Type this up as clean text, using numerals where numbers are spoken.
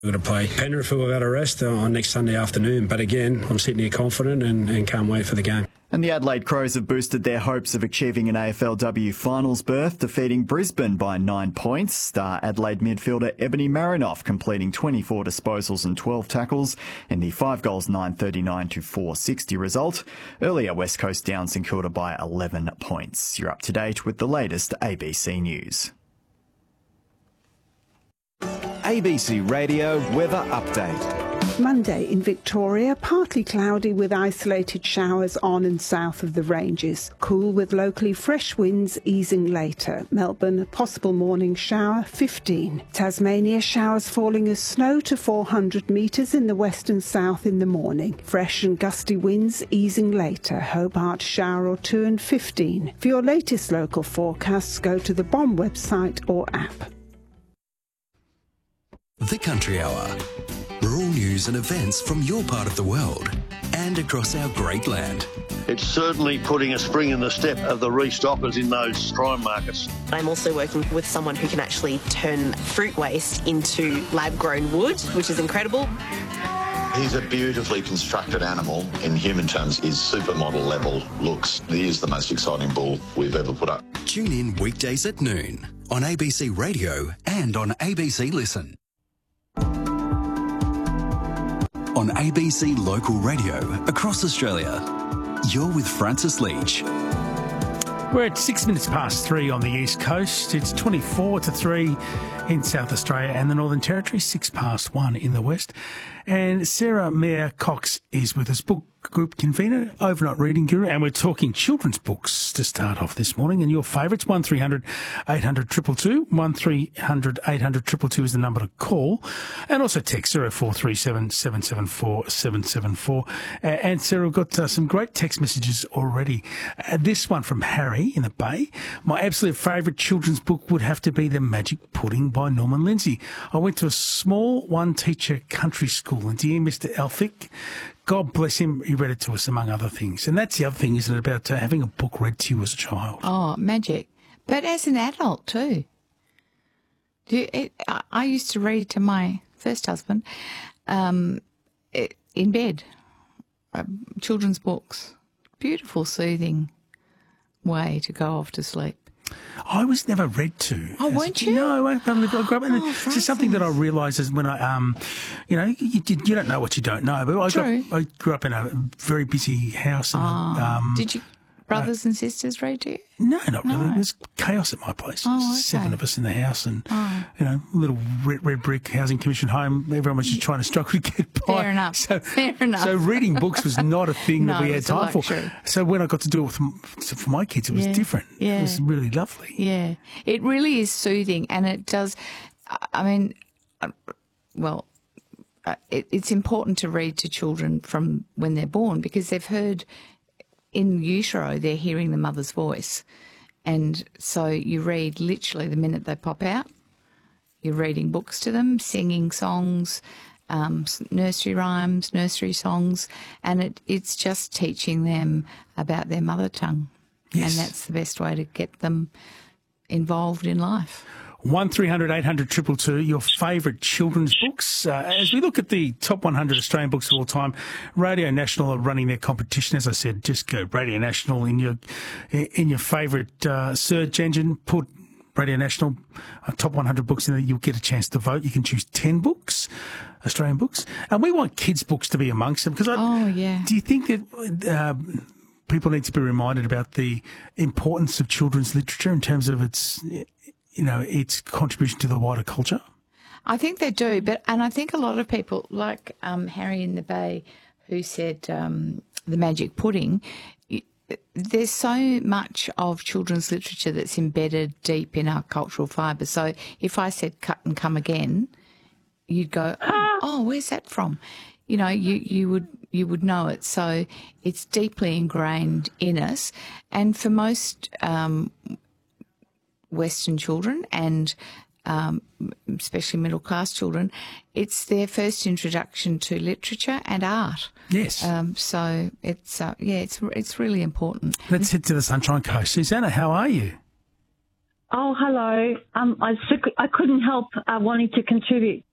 We're going to play Penrith without a rest on next Sunday afternoon. But again, I'm sitting here confident and can't wait for the game. And the Adelaide Crows have boosted their hopes of achieving an AFLW finals berth, defeating Brisbane by 9 points. Star Adelaide midfielder Ebony Marinoff completing 24 disposals and 12 tackles in the 5 goals 939 to 460 result. Earlier, West Coast down St Kilda by 11 points. You're up to date with the latest ABC News. ABC Radio Weather Update. Monday in Victoria, partly cloudy with isolated showers on and south of the ranges. Cool with locally fresh winds easing later. Melbourne, possible morning shower, 15. Tasmania, showers falling as snow to 400 metres in the west and south in the morning. Fresh and gusty winds easing later. Hobart, shower or two and 15. For your latest local forecasts, go to the BOM website or app. The Country Hour. Rural news and events from your part of the world and across our great land. It's certainly putting a spring in the step of the restockers in those prime markets. I'm also working with someone who can actually turn fruit waste into lab-grown wood, which is incredible. He's a beautifully constructed animal. In human terms, his supermodel level looks. He is the most exciting bull we've ever put up. Tune in weekdays at noon on ABC Radio and on ABC Listen. On ABC Local Radio across Australia, you're with Francis Leach. We're at 6 minutes past 3 on the East Coast. It's 24 to 3 in South Australia and the Northern Territory, 6 past 1 in the West. And Sarah Mayer Cox is with us, book group convener, overnight reading guru, and we're talking children's books to start off this morning. And your favourites, 1300 800 222, 1300 800 222 is the number to call, and also text 0437 774 774. And Sarah, we've got some great text messages already. This one from Harry in the Bay. My absolute favourite children's book would have to be The Magic Pudding by Norman Lindsay. I went to a small one-teacher country school, and dear Mr. Elphick, God bless him, he read it to us, among other things. And that's the other thing, isn't it, about having a book read to you as a child? Oh, magic. But as an adult too. I used to read to my first husband in bed, children's books. Beautiful, soothing way to go off to sleep. I was never read to. Oh, weren't you? No, I grew up. And it's just something that I realised is when I, you don't know what you don't know. But I grew up in a very busy house. And, did you brothers and sisters read to you? No, not really. There's chaos at my place. Oh, okay. 7 of us in the house, and little red brick housing commission home. Everyone was just trying to struggle to get by. Fair enough. Fair enough. So reading books was not a thing that we had time for. True. So when I got to do it for my kids, it was different. Yeah. It was really lovely. Yeah, it really is soothing, and it does. I mean, it's important to read to children from when they're born because they've heard. In utero, they're hearing the mother's voice. And so you read literally the minute they pop out. You're reading books to them, singing songs, nursery rhymes, nursery songs, and it's just teaching them about their mother tongue. Yes. And that's the best way to get them involved in life. 1300 800 222, your favourite children's books. As we look at the top 100 Australian books of all time, Radio National are running their competition. As I said, just go Radio National in your favourite search engine. Put Radio National top 100 books in there. You'll get a chance to vote. You can choose 10 books, Australian books, and we want kids' books to be amongst them. Because do you think that people need to be reminded about the importance of children's literature in terms of its contribution to the wider culture? I think they do, and I think a lot of people, like Harry in the Bay, who said The Magic Pudding, there's so much of children's literature that's embedded deep in our cultural fibre. So if I said Cut and Come Again, you'd go, oh, where's that from? You would know it. So it's deeply ingrained in us. And for most Western children and especially middle-class children, it's their first introduction to literature and art. Yes. So it's really important. Let's head to the Sunshine Coast. Susanna, how are you? Oh, hello. I couldn't help wanting to contribute